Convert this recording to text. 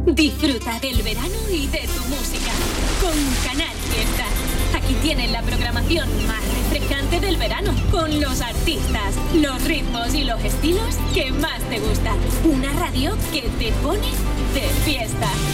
Disfruta del verano y de tu música con Canal Fiesta. Aquí tienes la programación más refrescante del verano, con los artistas, los ritmos y los estilos que más te gustan. Una radio que te pone de fiesta.